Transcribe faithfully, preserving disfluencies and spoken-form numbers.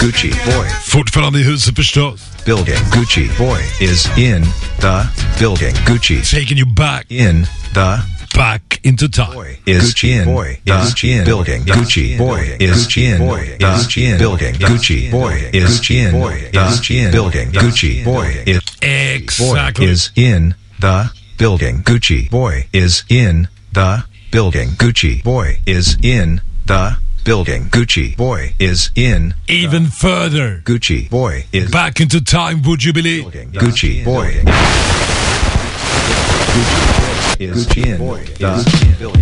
Gucci boy. Fortfarande i huset förstås. Building. Gucci boy is in the building. Gucci Taking you back. in the Back into time. boy is Gucci in boy is in building. Gucci boy is in boy is in building. Gucci boy is in boy is in building. Gucci boy is Exactly. is in the building. Gucci boy is in the building. Gucci boy is in the building. Gucci boy is in Even further. Gucci boy is Back into time, would you believe? Gucci boy. Gucci boy is in the building.